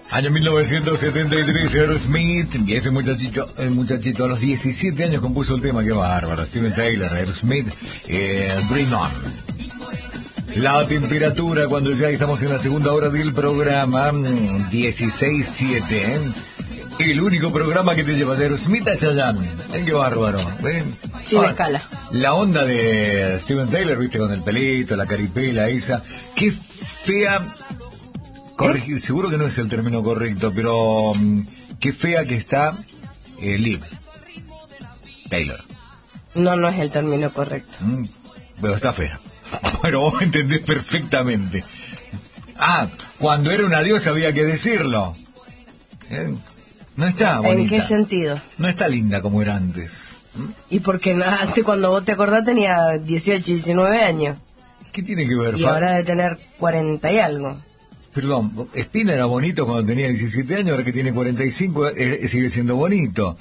Año 1973, Aerosmith, y ese muchachito a los 17 años compuso el tema, qué bárbaro, Steven Tyler, Aerosmith, Dream On. La temperatura cuando ya estamos en la segunda hora del programa, 16:07, el único programa que te lleva de Aerosmith a Chayanne, qué bárbaro, Sí, me escala. La onda de Steven Tyler, viste, con el pelito, la caripela esa, qué fea... Corregir, seguro que no es el término correcto, pero qué fea que está Liv Taylor. No es el término correcto. Pero está fea. Pero vos entendés perfectamente. Cuando era una diosa había que decirlo. No está bonita. ¿En qué sentido? No está linda como era antes. Y porque antes, cuando vos te acordás, tenía 18, 19 años. ¿Qué tiene que ver? Y ahora debe tener 40 y algo. Perdón, Espina era bonito cuando tenía 17 años, ahora que tiene 45 sigue siendo bonito.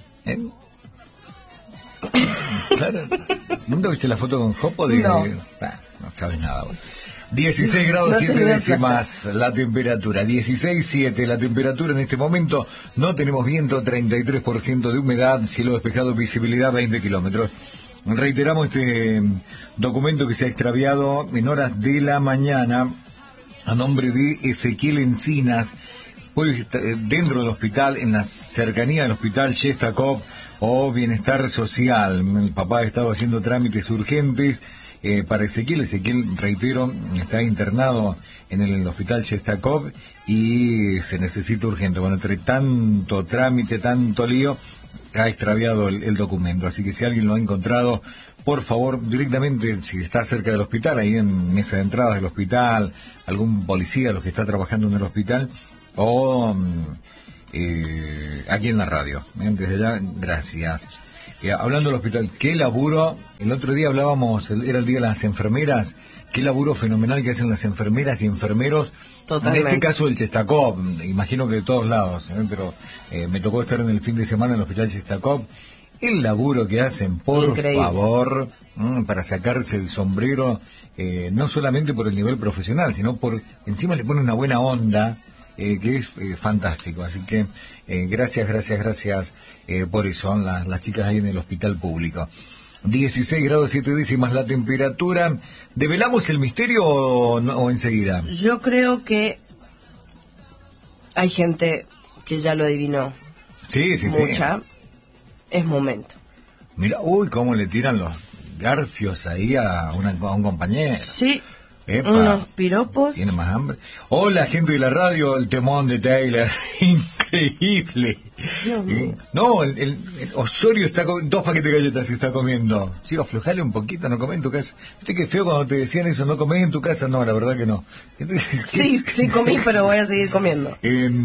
Claro. ¿Nunca viste la foto con Jopo? No. No sabes nada. Bueno. 16 grados 7 décimas la temperatura, 16,7 la temperatura en este momento, no tenemos viento, 33% de humedad, cielo despejado, visibilidad 20 kilómetros. Reiteramos este documento que se ha extraviado en horas de la mañana a nombre de Ezequiel Encinas, pues dentro del hospital, en la cercanía del hospital Shestakov o Bienestar Social. El papá ha estado haciendo trámites urgentes para Ezequiel. Ezequiel, reitero, está internado en el hospital Shestakov y se necesita urgente. Bueno, entre tanto trámite, tanto lío, ha extraviado el documento. Así que si alguien lo ha encontrado, por favor, directamente, si está cerca del hospital, ahí en mesa de entradas del hospital, algún policía, los que está trabajando en el hospital, o aquí en la radio. Desde allá, gracias. Hablando del hospital, qué laburo, el otro día hablábamos, era el día de las enfermeras, qué laburo fenomenal que hacen las enfermeras y enfermeros. Totalmente. En este caso el Chestakov, imagino que de todos lados, pero me tocó estar en el fin de semana en el hospital Chestakov. El laburo que hacen, por Increíble. favor, para sacarse el sombrero, no solamente por el nivel profesional, sino por encima le pone una buena onda, que es fantástico. Así que gracias por eso, las chicas ahí en el hospital público. 16 grados 7 décimas la temperatura. ¿Develamos el misterio o enseguida? Yo creo que hay gente que ya lo adivinó. Sí. Mucha. Es momento. Mira, cómo le tiran los garfios ahí a un compañero. Sí. Epa, unos piropos. Tiene más hambre. Hola, gente de la radio, el temón de Taylor. Increíble. No, el Osorio está con 2 paquetes de galletas y está comiendo. Sí, aflojale un poquito, no comés en tu casa. Viste que feo cuando te decían eso, no comés en tu casa. No, la verdad que no. Sí comí, pero voy a seguir comiendo.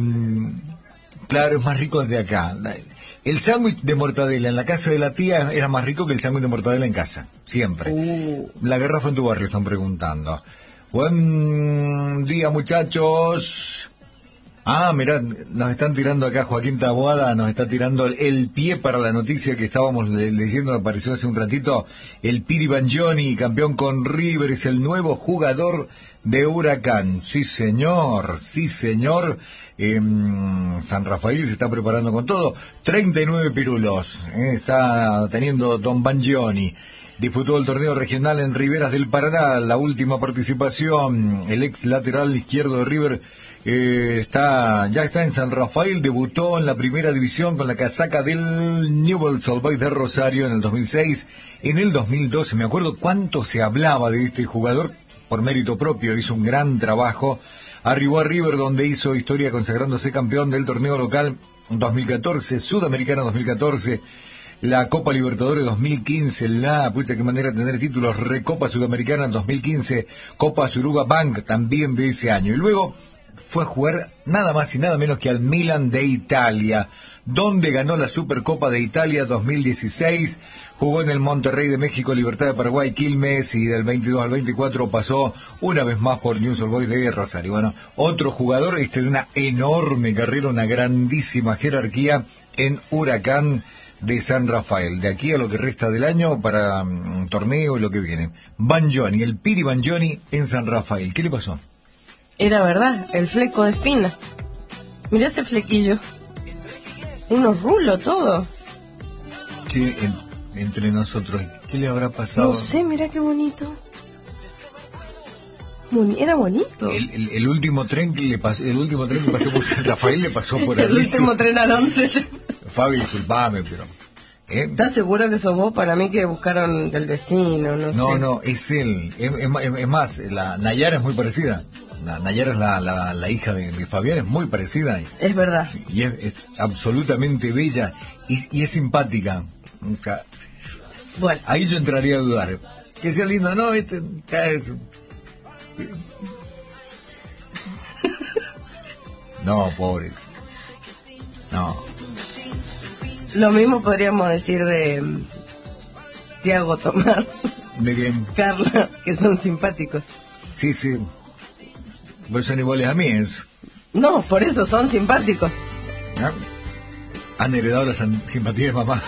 Claro, es más rico desde acá. El sándwich de mortadela en la casa de la tía era más rico que el sándwich de mortadela en casa, siempre. La garrafa en tu barrio, están preguntando. Buen día, muchachos. Mirá, nos están tirando acá, Joaquín Taboada nos está tirando el pie para la noticia que estábamos leyendo, apareció hace un ratito. El Piri Bangioni, campeón con River, es el nuevo jugador de Huracán. Sí, señor. San Rafael se está preparando con todo. 39 pirulos está teniendo Don Bangioni. Disputó el torneo regional en Riberas del Paraná, la última participación. El ex lateral izquierdo de River ya está en San Rafael, debutó en la primera división con la casaca del Newell's Old Boys de Rosario en el 2006. En el 2012, me acuerdo cuánto se hablaba de este jugador por mérito propio, hizo un gran trabajo. Arribó a River, donde hizo historia consagrándose campeón del torneo local 2014, Sudamericana 2014, la Copa Libertadores 2015, qué manera de tener títulos, Recopa Sudamericana 2015, Copa Suruga Bank también de ese año. Y luego fue a jugar nada más y nada menos que al Milan de Italia, donde ganó la Supercopa de Italia 2016, jugó en el Monterrey de México, Libertad de Paraguay, Quilmes, y del 22 al 24 pasó una vez más por Newell's Old Boys de Rosario. Bueno, otro jugador de una enorme carrera, una grandísima jerarquía en Huracán de San Rafael. De aquí a lo que resta del año para torneo y lo que viene. Bangioni, el Piri Bangioni en San Rafael. ¿Qué le pasó? Era verdad, el fleco de Espina. Mirá ese flequillo. Unos rulos todo. Che, entre nosotros, ¿qué le habrá pasado? No sé, mirá qué bonito. Era bonito. El último tren que pasó por San Rafael le pasó por el ahí. último tren a Londres. Fabi, disculpame, pero... ¿Estás seguro que sos vos? Para mí que buscaron del vecino, no sé. No, es él. Es más, la Nayara es muy parecida. Nayara es la hija de Fabián, es muy parecida. Es verdad. Y es absolutamente bella y es simpática. O sea, bueno. Ahí yo entraría a dudar. Que sea lindo, no, eso. No, pobre. No. Lo mismo podríamos decir de Tiago, Tomás, ¿De quién? Carla, que son simpáticos. Sí. Pues son iguales a mí, es. No, por eso son simpáticos. ¿Ah? Han heredado la simpatía de mamá.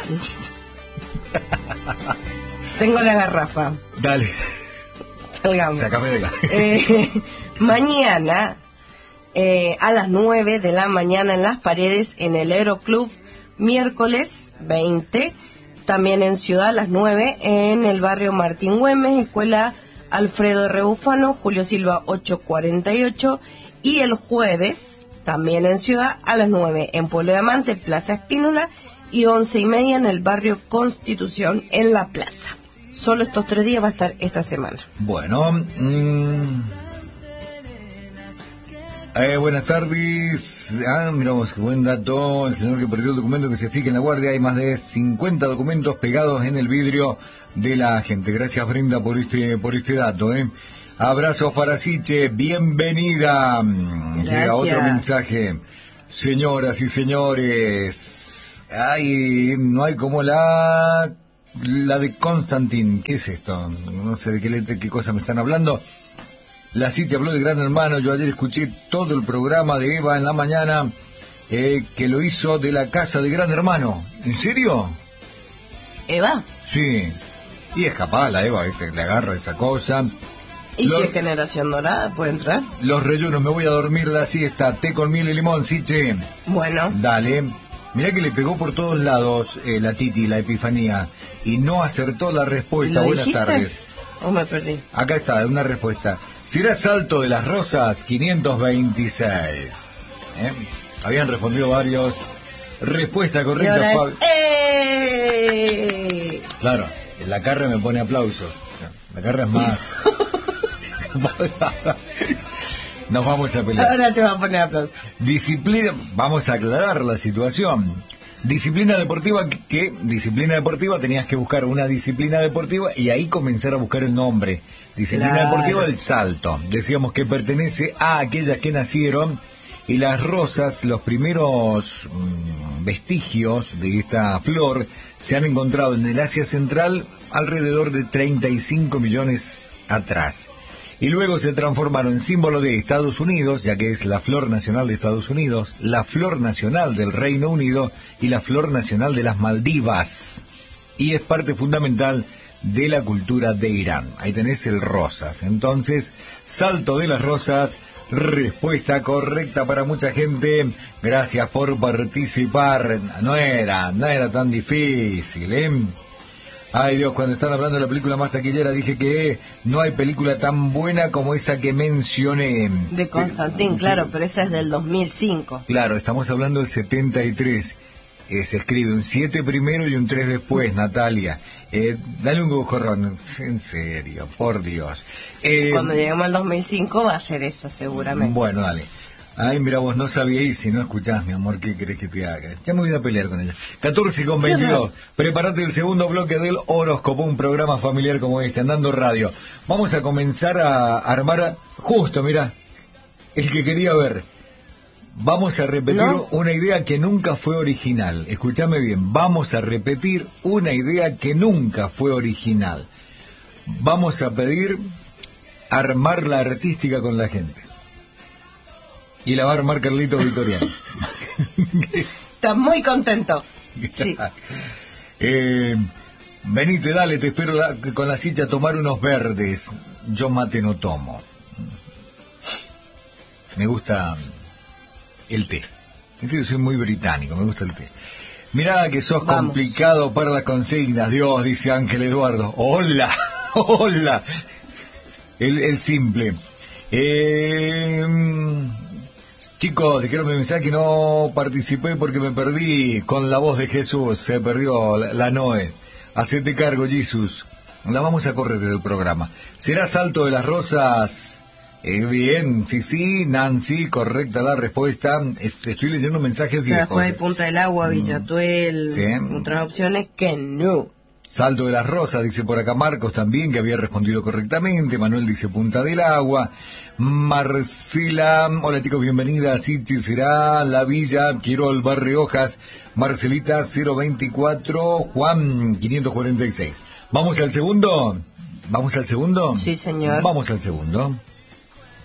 Tengo la garrafa. Dale. Salgamos. Sácame de acá. Mañana, a las 9 de la mañana en Las Paredes, en el Aeroclub, miércoles 20. También en Ciudad, a las 9, en el barrio Martín Güemes, Escuela Alfredo R. Bufano, Julio Silva 848. Y el jueves, también en Ciudad, a las 9, en Pueblo Diamante, Plaza Espínola, y 11:30 en el barrio Constitución, en la plaza. Solo estos 3 días va a estar esta semana. Bueno, buenas tardes. Miramos, qué buen dato. El señor que perdió el documento, que se fije en la guardia. Hay más de 50 documentos pegados en el vidrio de la gente. Gracias, Brenda, por este dato. Abrazos para Siche, bienvenida. Gracias. Llega otro mensaje. Señoras y señores, no hay como la de Constantin. ¿Qué es esto? No sé de qué cosa me están hablando. La Siche habló de Gran Hermano. Yo ayer escuché todo el programa de Eva en la mañana, que lo hizo de la casa de Gran Hermano. ¿En serio? ¿Eva? Sí. Y es capaz la Eva, ¿viste? Le agarra esa cosa. ¿Y si es generación dorada, puede entrar? Los reyunos, me voy a dormir la siesta. Té con miel y limón, Siche. Bueno. Dale. Mirá que le pegó por todos lados la Titi, la Epifanía, y no acertó la respuesta. Buenas tardes. ¿O me perdí? Acá está, una respuesta. ¿Será Salto de las Rosas? 526. Habían respondido varios. Respuesta correcta, Fabio. Claro, la Carra me pone aplausos. O sea, la Carra es más. Nos vamos a pelear. Ahora te va a poner aplausos. Disciplina, vamos a aclarar la situación. Disciplina deportiva, disciplina deportiva, tenías que buscar una disciplina deportiva y ahí comenzar a buscar el nombre. Disciplina deportiva, el salto. Decíamos que pertenece a aquellas que nacieron, y las rosas, los primeros vestigios de esta flor se han encontrado en el Asia Central alrededor de 35 millones atrás. Y luego se transformaron en símbolo de Estados Unidos, ya que es la flor nacional de Estados Unidos, la flor nacional del Reino Unido y la flor nacional de las Maldivas. Y es parte fundamental de la cultura de Irán. Ahí tenés el rosas. Entonces, salto de las rosas, respuesta correcta para mucha gente. Gracias por participar. No era tan difícil, ¿eh? Ay Dios, cuando están hablando de la película más taquillera dije que no hay película tan buena como esa que mencioné. De Constantin, claro, pero esa es del 2005. Claro, estamos hablando del 73. Se escribe un 7 primero y un 3 después, Natalia. Dale un bujorrón, en serio, por Dios. Cuando lleguemos al 2005 va a ser eso, seguramente. Bueno, dale. Ay, mira, vos no sabías, y si no escuchás, mi amor, ¿qué querés que te haga? Ya me voy a pelear con ella. 14:22. Prepárate el segundo bloque del horóscopo, un programa familiar como este, Andando Radio. Vamos a comenzar a armar, justo, mira, el que quería ver. Vamos a repetir una idea que nunca fue original. Escúchame bien, vamos a repetir una idea que nunca fue original. Vamos a pedir armar la artística con la gente. Y la va a armar Carlito Vitoriano. Estás muy contento. Sí. Venite, dale, te espero con la silla a tomar unos verdes. Yo mate no tomo. Me gusta el té. Yo soy muy británico, me gusta el té. Mirá que sos Vamos. complicado para las consignas, Dios, dice Ángel Eduardo. Hola, hola. El simple. Chicos, dijeron mi mensaje que no participé porque me perdí con la voz de Jesús. Se perdió la Noé. Hacete cargo, Jesús. La vamos a correr del programa. ¿Será Salto de las Rosas? Bien, sí, Nancy, correcta la respuesta. Estoy leyendo mensajes viejos. Después hay Punta del Agua, Villatuel, Sí. otras opciones que no. Salto de las Rosas, dice por acá Marcos también, que había respondido correctamente. Manuel dice Punta del Agua. Marcela, hola chicos, bienvenidas. Sí, será La Villa, Quirol, Barriojas. Marcelita 024, Juan 546. ¿Vamos al segundo? ¿Vamos al segundo? Sí, señor. Vamos al segundo.